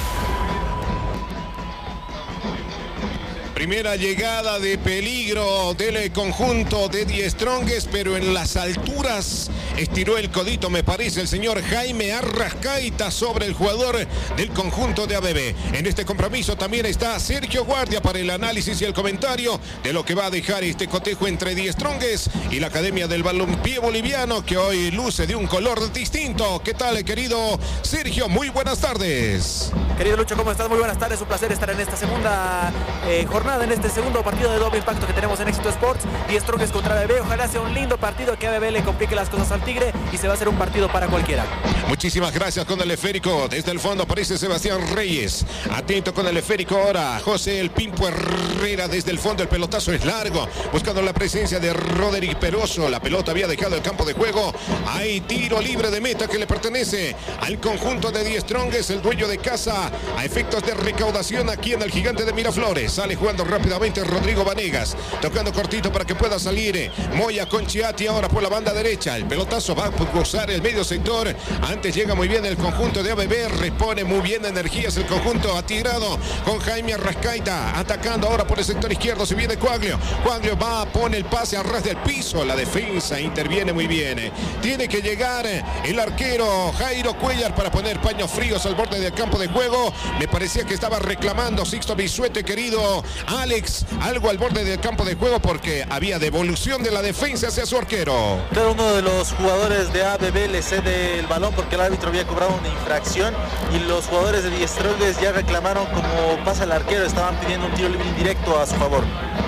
Primera llegada de peligro del conjunto de Die Strongest, pero en las alturas estiró el codito, me parece, el señor Jaime Arrascaita sobre el jugador del conjunto de ABB. En este compromiso también está Sergio Guardia para el análisis y el comentario de lo que va a dejar este cotejo entre Die Strongest y la Academia del Balompié Boliviano, que hoy luce de un color distinto. ¿Qué tal, querido Sergio? Muy buenas tardes. Querido Lucho, ¿cómo estás? Muy buenas tardes, un placer estar en esta segunda jornada, en este segundo partido de doble impacto que tenemos en Éxito Sports. Die Strongest contra ABB, ojalá sea un lindo partido, que ABB le complique las cosas al Tigre y se va a hacer un partido para cualquiera. Muchísimas gracias. Con el esférico desde el fondo aparece Sebastián Reyes, atento con el esférico ahora José El Pimpo Herrera desde el fondo, el pelotazo es largo, buscando la presencia de Roderick Peroso. La pelota había dejado el campo de juego, hay tiro libre de meta que le pertenece al conjunto de Die Strongest, el dueño de casa a efectos de recaudación aquí en el Gigante de Miraflores. Sale jugando rápidamente Rodrigo Vanegas, tocando cortito para que pueda salir Moya con Chiatti ahora por la banda derecha. El pelotazo va a cruzar el medio sector. Antes llega muy bien el conjunto de ABB, repone muy bien energías el conjunto atigrado con Jaime Arrascaita, atacando ahora por el sector izquierdo. Se viene Coaglio, Coaglio va, pone el pase a ras del piso, la defensa interviene muy bien. Tiene que llegar el arquero Jairo Cuellar para poner paños fríos al borde del campo de juego. Me parecía que estaba reclamando Sixto Bisuete, querido Alex, algo al borde del campo de juego porque había devolución de la defensa hacia su arquero. Cada uno de los jugadores de ABB le cede el balón porque el árbitro había cobrado una infracción y los jugadores de Die Strongest ya reclamaron como pasa el arquero, estaban pidiendo un tiro libre indirecto a su favor.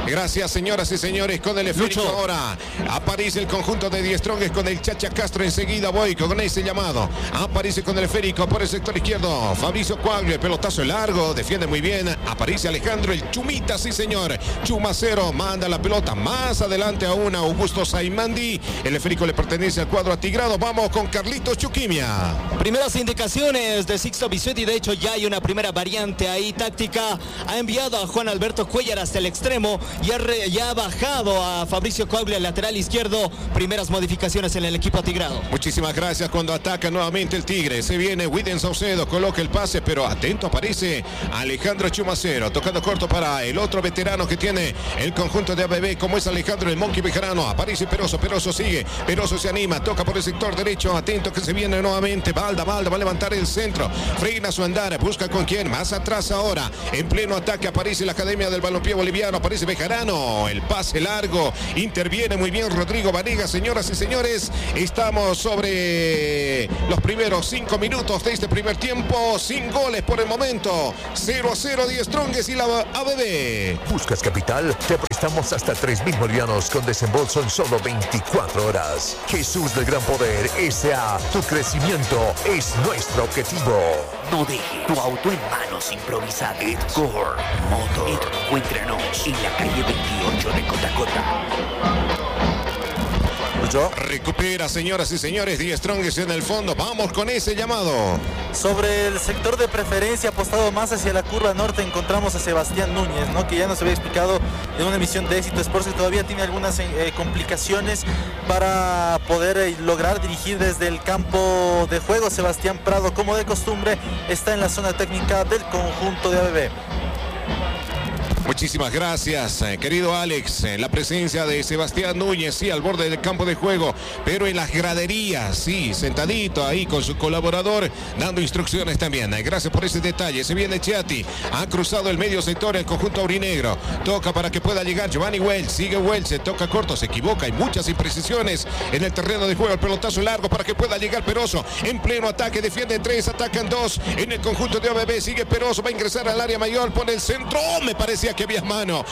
Gracias, señoras y señores, con el esférico ahora. Aparece el conjunto de Die Strongest con el Chacha Castro. Enseguida voy con ese llamado. Aparece con el esférico por el sector izquierdo. Fabricio Coagle, pelotazo largo, defiende muy bien. Aparece Alejandro, el Chumita, sí señor. Chumacero manda la pelota más adelante aún a Augusto Saimandi. El esférico le pertenece al cuadro atigrado. Vamos con Carlitos Chuquimia. Primeras indicaciones de Sixto Bisuetti. De hecho, ya hay una primera variante ahí táctica. Ha enviado a Juan Alberto Cuellar hasta el extremo y ha bajado a Fabricio Coagle al lateral izquierdo. Primeras modificaciones en el equipo atigrado. Muchísimas gracias. Cuando ataca nuevamente el Tigre, se viene Widen Saucedo, coloca el pase, pero atento, aparece Alejandro Chumacero, tocando corto para el otro veterano que tiene el conjunto de ABB, como es Alejandro el Monkey Bejarano. Aparece Peroso, Peroso sigue, Peroso se anima, toca por el sector derecho, atento que se viene nuevamente Balda va a levantar el centro, frena su andar, busca con quién, más atrás ahora, en pleno ataque aparece la Academia del Balompié Boliviano, aparece Bejarano, el pase largo, interviene muy bien Rodrigo Vanegas. Señoras y señores, estamos sobre los primeros 5 minutos de este primer tiempo, sin goles por el momento, 0-0 Die Strongest y la ABB. ¿Buscas capital? Te prestamos hasta 3.000 bolivianos con desembolso en solo 24 horas. Jesús del Gran Poder S.A. Tu crecimiento es nuestro objetivo. No deje tu auto en manos improvisadas. Edcore Motor. Encuéntranos en la calle 28 de Cotacota. Recupera, señoras y señores, Die Strongest en el fondo. Vamos con ese llamado. Sobre el sector de preferencia, apostado más hacia la curva norte, encontramos a Sebastián Núñez, ¿no? Que ya nos había explicado en una emisión de Éxito Sports que todavía tiene algunas complicaciones para poder lograr dirigir desde el campo de juego. Sebastián Prado, como de costumbre, está en la zona técnica del conjunto de ABB. Muchísimas gracias, querido Alex. La presencia de Sebastián Núñez, sí, al borde del campo de juego, pero en las graderías, sí, sentadito ahí con su colaborador, dando instrucciones también. Gracias por ese detalle. Se viene Chiati, ha cruzado el medio sector el conjunto aurinegro. Toca para que pueda llegar Giovanni Welch, sigue Welch, se toca corto, se equivoca, hay muchas imprecisiones en el terreno de juego. El pelotazo largo para que pueda llegar Peroso, en pleno ataque, defiende 3, atacan 2 en el conjunto de ABB. Sigue Peroso, va a ingresar al área mayor, pone el centro. Me parecía que había mano,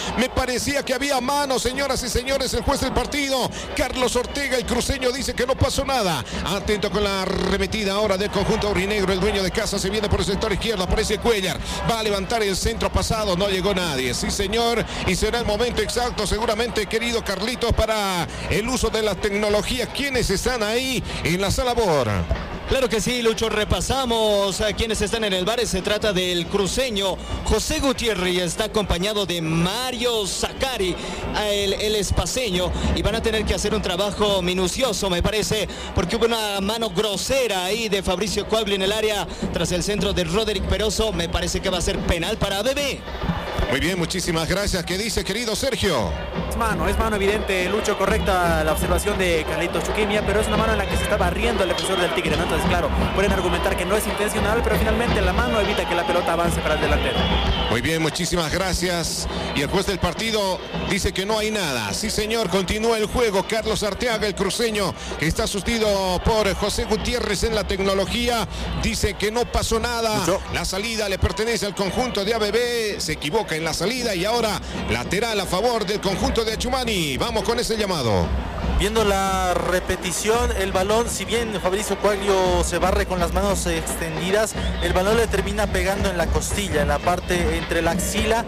señoras y señores. El juez del partido, Carlos Ortega, el cruceño, dice que no pasó nada. Atento con la arremetida ahora del conjunto aurinegro. El dueño de casa se viene por el sector izquierdo, aparece Cuellar, va a levantar el centro pasado, no llegó nadie, sí señor, y será el momento exacto seguramente, querido Carlitos, para el uso de la tecnología. ¿Quiénes están ahí en la sala BOR? Claro que sí, Lucho, repasamos a quienes están en el bar. Se trata del cruceño José Gutiérrez y está acompañado de Mario Zacari, el espaceño, y van a tener que hacer un trabajo minucioso, me parece, porque hubo una mano grosera ahí de Fabricio Coagle en el área tras el centro de Roderick Peroso. Me parece que va a ser penal para ABB. Muy bien, muchísimas gracias. ¿Qué dice, querido Sergio? Es mano evidente, Lucho, correcta la observación de Carlitos Chuquimia, pero es una mano en la que se está barriendo el defensor del Tigre, ¿no? Entonces, claro, pueden argumentar que no es intencional, pero finalmente la mano evita que la pelota avance para el delantero. Muy bien, muchísimas gracias. Y el juez del partido dice que no hay nada. Sí, señor, continúa el juego. Carlos Arteaga, el cruceño, que está sustituido por José Gutiérrez en la tecnología, dice que no pasó nada. La salida le pertenece al conjunto de ABB, se equivoca en la salida y ahora lateral a favor del conjunto de Achumani. Vamos con ese llamado. Viendo la repetición, el balón, si bien Fabricio Coagle se barre con las manos extendidas, el balón le termina pegando en la costilla, en la parte entre la axila,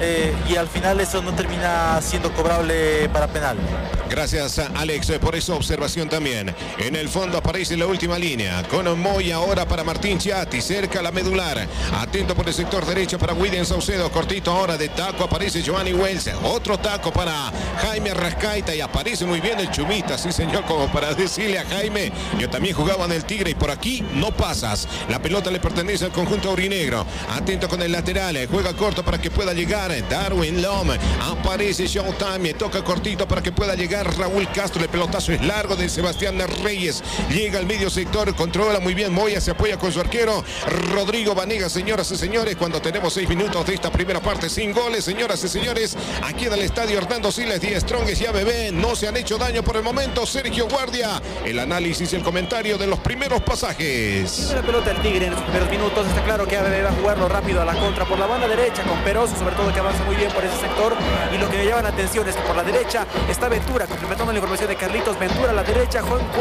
y al final eso no termina siendo cobrable para penal. Gracias, Alex, por esa observación también. En el fondo aparece la última línea, con Moya ahora para Martín Chiati, cerca la medular. Atento por el sector derecho para Widen Saucedo, cortito ahora de taco, aparece Giovanni Wells, otro taco para Jaime Rascaita y aparece muy bien el Chumita, sí señor, como para decirle a Jaime, yo también jugaba en el Tigre y por aquí no pasas. La pelota le pertenece al conjunto aurinegro. Atento con el lateral, juega corto para que pueda llegar Darwin Lom, aparece Showtime, toca cortito para que pueda llegar Raúl Castro. El pelotazo es largo de Sebastián Reyes, llega al medio sector, controla muy bien Moya, se apoya con su arquero Rodrigo Vanegas. Señoras y señores, cuando tenemos 6 minutos de esta primera parte empate sin goles, señoras y señores. Aquí en el estadio Hernando Siles, Die Strongest y ABB no se han hecho daño por el momento. Sergio Guardia, el análisis y el comentario de los primeros pasajes. La pelota del Tigre en los primeros minutos. Está claro que ABB va a jugarlo rápido a la contra por la banda derecha con Peroso, sobre todo, que avanza muy bien por ese sector. Y lo que me llama la atención es que por la derecha está Ventura, complementando la información de Carlitos. Ventura a la derecha, Juan